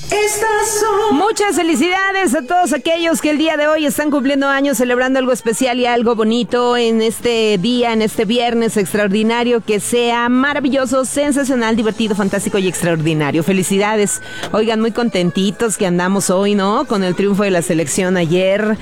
Muchas felicidades a todos aquellos que el día de hoy están cumpliendo años, celebrando algo especial y algo bonito en este día, en este viernes extraordinario, que sea maravilloso, sensacional, divertido, fantástico y extraordinario. Felicidades. Oigan, muy contentitos que andamos hoy, ¿no? Con el triunfo de la selección ayer,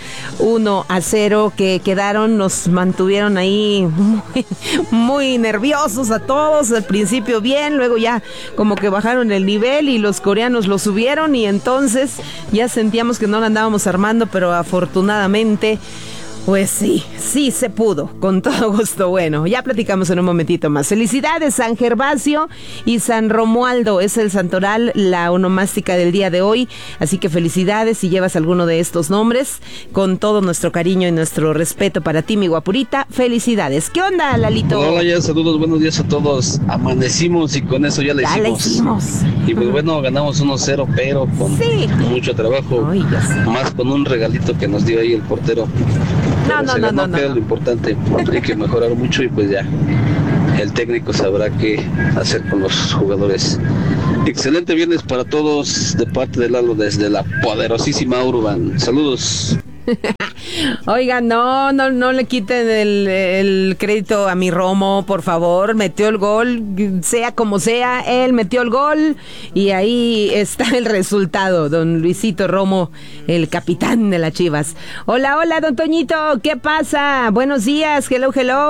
1-0 que quedaron, nos mantuvieron ahí muy nerviosos a todos, al principio bien, luego ya como que bajaron el nivel y los coreanos lo subieron y entonces ya sentíamos que no la andábamos armando, pero afortunadamente pues sí se pudo, con todo gusto. Bueno, ya platicamos en un momentito más. Felicidades, San Gervasio y San Romualdo, es el santoral, la onomástica del día de hoy, así que felicidades si llevas alguno de estos nombres, con todo nuestro cariño y nuestro respeto para ti, mi guapurita, felicidades. ¿Qué onda, Lalito? Hola, ya saludos, buenos días a todos. Amanecimos y con eso ya la hicimos. Y pues bueno, ganamos 1-0, pero con mucho trabajo. Ay, más con un regalito que nos dio ahí el portero. No, lo importante, hay que mejorar mucho y pues ya el técnico sabrá qué hacer con los jugadores. Excelente viernes para todos de parte de Lalo desde la poderosísima Urban. Saludos. Oigan, no le quiten el crédito a mi Romo, por favor. Metió el gol, sea como sea, él metió el gol y ahí está el resultado. Don Luisito Romo, el capitán de las Chivas. Hola, don Toñito, ¿qué pasa? Buenos días, hello.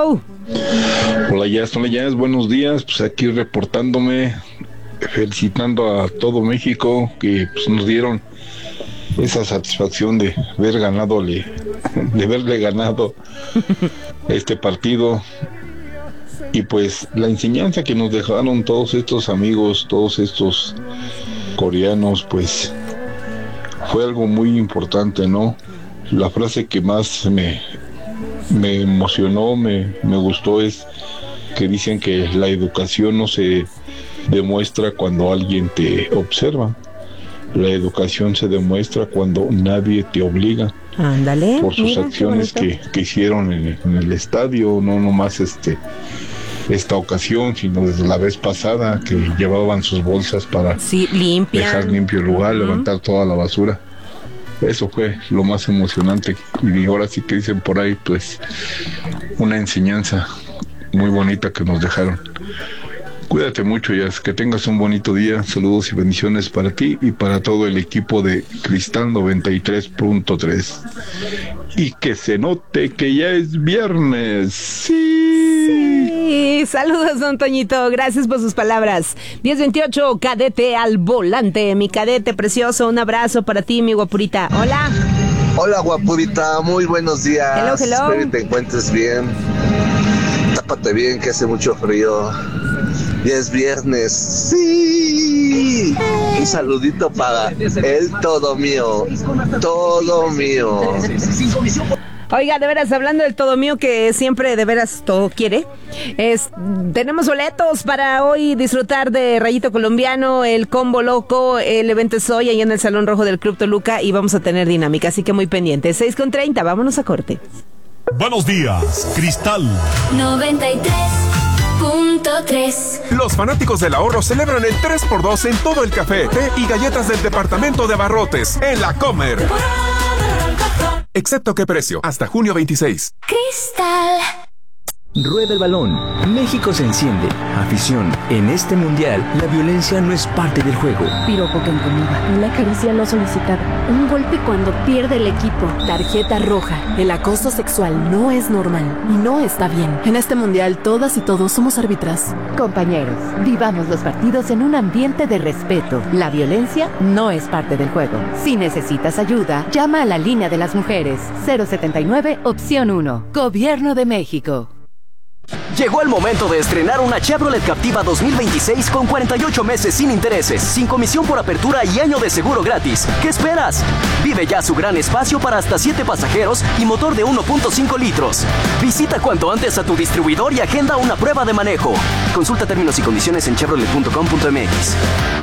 Hola, Jazz, buenos días. Pues aquí reportándome, felicitando a todo México que pues, nos dieron esa satisfacción de haberle ganado este partido, y pues la enseñanza que nos dejaron todos estos amigos, todos estos coreanos, pues fue algo muy importante, ¿no? La frase que más me emocionó, me gustó, es que dicen que la educación no se demuestra cuando alguien te observa. La educación se demuestra cuando nadie te obliga. Ándale. Por sus acciones que hicieron en el estadio, no nomás esta ocasión, sino desde la vez pasada, que llevaban sus bolsas para dejar limpio el lugar, levantar toda la basura. Eso fue lo más emocionante. Y ahora sí que dicen por ahí, pues, una enseñanza muy bonita que nos dejaron. Cuídate mucho, Jazz, que tengas un bonito día. Saludos y bendiciones para ti y para todo el equipo de Cristal 93.3. Y que se note que ya es viernes. Sí, saludos, don Toñito, gracias por sus palabras. 10:28, cadete al volante, mi cadete precioso, un abrazo para ti, mi guapurita. Hola. Hola, guapurita, muy buenos días. Hello. Espero que te encuentres bien. Tápate bien, que hace mucho frío. Ya es viernes. ¡Sí! Un saludito para el todo mío. Oiga, de veras, hablando del todo mío, que siempre de veras todo quiere, tenemos boletos para hoy disfrutar de Rayito Colombiano, el Combo Loco. El evento es hoy ahí en el Salón Rojo del Club Toluca y vamos a tener dinámica, así que muy pendientes. 6:30, vámonos a corte. Buenos días, Cristal 93.3. Los fanáticos del ahorro celebran el 3x2 en todo el café, té y galletas del departamento de abarrotes en La Comer. Excepto qué precio, hasta junio 26. Cristal. Rueda el balón. México se enciende. Afición. En este mundial, la violencia no es parte del juego. Piropo que incomoda. Una caricia no solicitada. Un golpe cuando pierde el equipo. Tarjeta roja. El acoso sexual no es normal y no está bien. En este mundial, todas y todos somos árbitras. Compañeros, vivamos los partidos en un ambiente de respeto. La violencia no es parte del juego. Si necesitas ayuda, llama a la línea de las mujeres. 079, opción 1. Gobierno de México. Llegó el momento de estrenar una Chevrolet Captiva 2026 con 48 meses sin intereses, sin comisión por apertura y año de seguro gratis. ¿Qué esperas? Vive ya su gran espacio para hasta 7 pasajeros y motor de 1.5 litros. Visita cuanto antes a tu distribuidor y agenda una prueba de manejo. Consulta términos y condiciones en chevrolet.com.mx.